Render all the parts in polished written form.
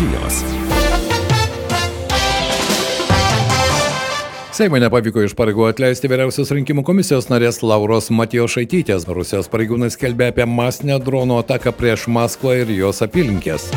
žinios. Seimui nepavyko iš pareigų atleisti vyriausios rinkimų komisijos narės Lauros Matjošaitytės. Rusijos pareigūnai skelbė apie masinę dronų ataką prieš Maskvą ir jos apylinkės.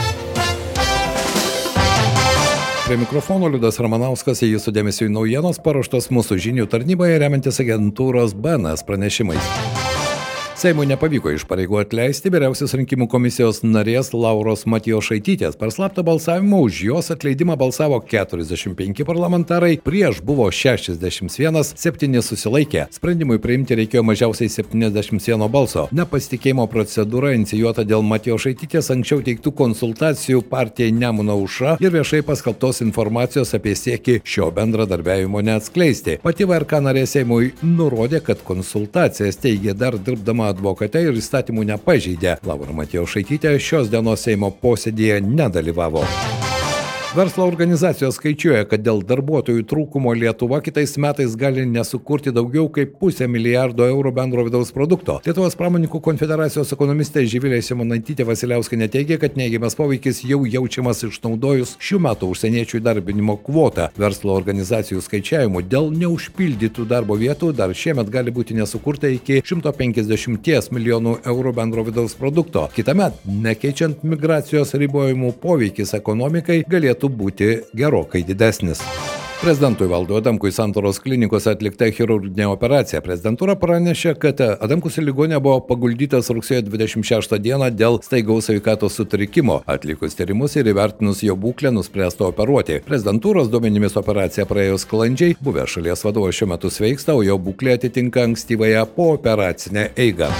Prie mikrofono Liudas Ramanauskas, jūsų dėmesiui naujienos paruoštos mūsų žinių tarnyboje remiantis agentūros BNS pranešimais. Seimui nepavyko iš pareigų atleisti vyriausios rinkimų komisijos narės Lauros Matjošaitytės. Per slaptą balsavimą už jos atleidimą balsavo 45 parlamentarai, prieš buvo 61, 7 susilaikė. Sprendimui priimti reikėjo mažiausiai 71 balso. Nepasitikėjimo procedūra inicijuota dėl Matjošaitytės anksčiau teiktų konsultacijų partijai Nemuno aušra ir viešai paskelbtos informacijos apie siekį šio bendradarbiavimo neatskleisti. Pati VRK narė Seimui nurodė, kad konsultacijas teigė dar dirbdama advokate ir įstatymų nepažeidė. Laura Matjošaitytė šios dienos Seimo posėdėje nedalyvavo. Verslo organizacijos skaičiuoja, kad dėl darbuotojų trūkumo Lietuva kitais metais gali nesukurti daugiau kaip $500 milijardo bendro vidaus produkto. Lietuvos pramonininkų konfederacijos ekonomistė Živilė Simonaitytė Vasiliauskienė teigia, kad neigiamas poveikis jau jaučiamas išnaudojus šių metų užsieniečių įdarbinimo kvotą. Verslo organizacijų skaičiavimų dėl neužpildytų darbo vietų dar šiemet gali būti nesukurta iki €150 milijonų bendro vidaus produkto. Kitąmet, nekeičiant migracijos ribojimų, poveikis ekonomikai galėtų būti gerokai didesnis. Prezidentui Valdui Adamkui Santaros klinikose atlikta chirurginė operacija. Prezidentūra pranešė, kad Adamkus į ligoninę buvo paguldytas rugsėjo 26 dieną dėl staigaus sveikatos sutrikimo. Atlikus tyrimus ir įvertinus jo būklę nuspręsta operuoti. Prezidentūros duomenimis operacija praėjo sklandžiai, buvęs šalies vadovas šiuo metu sveiksta, o jo būklė atitinka ankstyvąją pooperacinę eigą.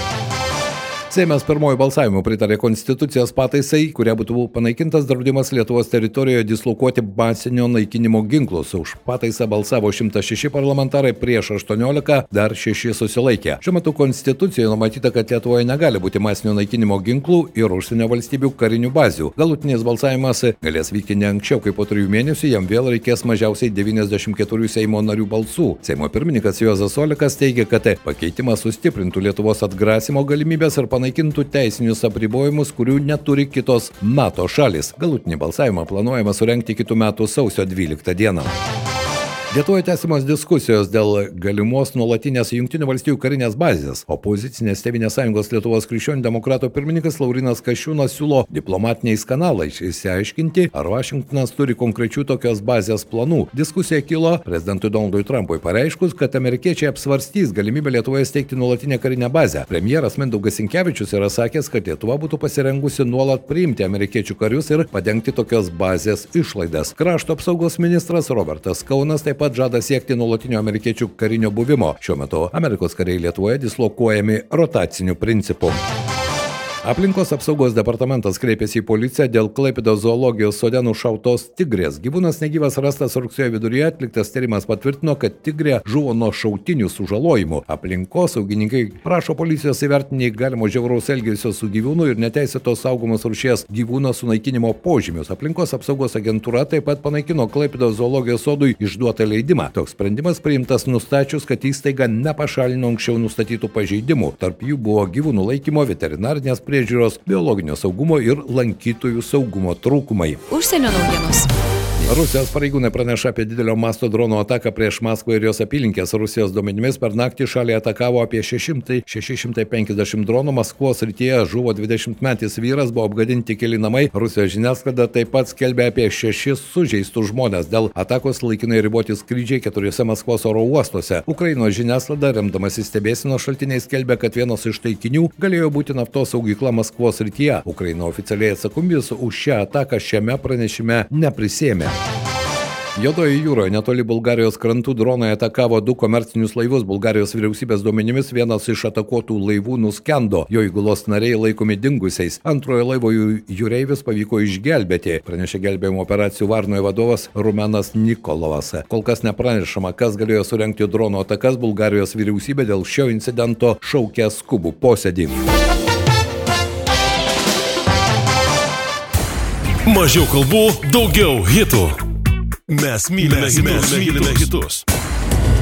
Seimas pirmojo balsavimu pritarė konstitucijos pataisai, kuria būtų panaikintas draudimas Lietuvos teritorijoje dislokuoti masinio naikinimo ginklus. Už pataisą balsavo 106 parlamentarai, prieš 18, dar 6 susilaikė. Šiuo metu konstitucijoje numatyta, kad Lietuvoje negali būti masinio naikinimo ginklų ir užsienio valstybių karinių bazių. Galutinis balsavimas galės vykti ne anksčiau kaip po 3 mėnesių, jam vėl reikės mažiausiai 94 Seimo narių balsų. Seimo pirmininkas Juozas Olekas teigia, kad pakeitimas sustiprintų Lietuvos atgrasimo galimybės ir panaikintų teisinius apribojimus, kurių neturi kitos NATO šalis. Galutinį balsavimą planuojama surengti kitų metų sausio 12 dieną. Lietuvoje tęsiamos diskusijos dėl galimos nuolatinės Jungtinių valstijų karinės bazės. Opozicinės Tėvynės sąjungos Lietuvos krikščionių demokratų pirmininkas Laurynas Kasčiūnas siūlo diplomatiniais kanalais išsiaiškinti, ar Vašingtonas turi konkrečių tokios bazės planų. Diskusija kilo prezidentui Donaldui Trumpui pareiškus, kad amerikiečiai apsvarstys galimybę Lietuvoje steigti nuolatinę karinę bazę. Premjeras Mindaugas Sinkevičius yra sakęs, kad Lietuva būtų pasirengusi nuolat priimti amerikiečių karius ir padengti tokios bazės išlaidas. Krašto apsaugos ministras Robertas Kaunas taip pat žada siekti nuolatinio amerikiečių karinio buvimo. Šiuo metu Amerikos kariai Lietuvoje dislokuojami rotaciniu principu. Aplinkos apsaugos departamentas kreipėsi į policiją dėl Klaipėdos zoologijos sode nušautos tigrės. Gyvūnas negyvas rastas rugsėjo viduryje, atliktas tyrimas patvirtino, kad tigrė žuvo nuo šautinių sužalojimų. Aplinkosaugininkai prašo policijos įvertinti galimo žiauraus elgesio su gyvūnu ir neteisėtos saugomos rūšies gyvūno sunaikinimo požymius. Aplinkos apsaugos agentūra taip pat panaikino Klaipėdos zoologijos sodui išduotą leidimą. Toks sprendimas priimtas nustačius, kad įstaiga nepašalino anksčiau nustatytų pažeidimų. Tarp jų buvo gyvūnų laikymo, veterinarinės priežiūros, biologinio saugumo ir lankytojų saugumo trūkumai. Užsienio naujienos. Rusijos pareigūnai praneša apie didelio masto dronų ataką prieš Maskvą ir jos apylinkės. Rusijos duomenimis per naktį šalį atakavo apie 650 dronų. Maskvos srityje žuvo 20-metis vyras, buvo apgadinti keli namai. Rusijos žiniasklaida taip pat skelbė apie 6 sužeistus žmonės. Dėl atakos laikinai riboti skrydžiai 4 Maskvos oro uostuose. Ukrainos žiniasklaida, remdamasi stebėsenos šaltiniais, skelbė, kad vienas iš taikinių galėjo būti naftos saugykla Maskvos srityje. Ukraina oficialiai atsakomybės už šią ataką šiame pranešime neprisėmė. Juodoje jūroje netoli Bulgarijos krantų dronai atakavo 2 komercinius laivus. Bulgarijos vyriausybės duomenimis vienas iš atakuotų laivų nuskendo. Jo įgulos nariai laikomi dingusiais. Antrojo laivo jūreivius pavyko išgelbėti, pranešė gelbėjimo operacijų Varnoje vadovas Rumenas Nikolovas. Kol kas nepranešama, kas galėjo surengti drono atakas. Bulgarijos vyriausybė dėl šio incidento šaukė skubų posėdį. Mažiau kalbų, daugiau hitų. Mes mylime hitus.